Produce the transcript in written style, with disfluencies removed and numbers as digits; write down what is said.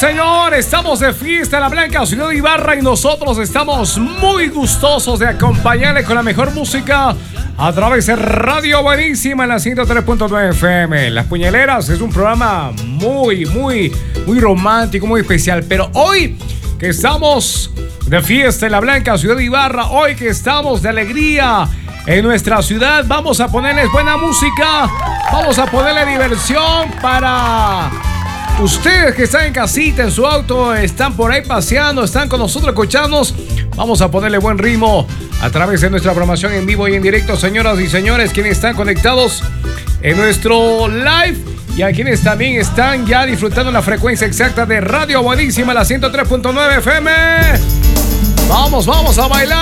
señor, estamos de fiesta en la blanca ciudad de Ibarra y nosotros estamos muy gustosos de acompañarle con la mejor música a través de Radio Buenísima en la 103.9 FM. Las Puñaleras es un programa muy romántico, muy especial, pero hoy que estamos de fiesta en la blanca ciudad de Ibarra, hoy que estamos de alegría en nuestra ciudad, vamos a ponerles buena música, vamos a ponerle diversión para ustedes que están en casita, en su auto, están por ahí paseando, están con nosotros escuchándonos. Vamos a ponerle buen ritmo a través de nuestra programación en vivo y en directo, señoras y señores, quienes están conectados en nuestro live y a quienes también están ya disfrutando la frecuencia exacta de Radio Buenísima, la 103.9 FM. Vamos a bailar.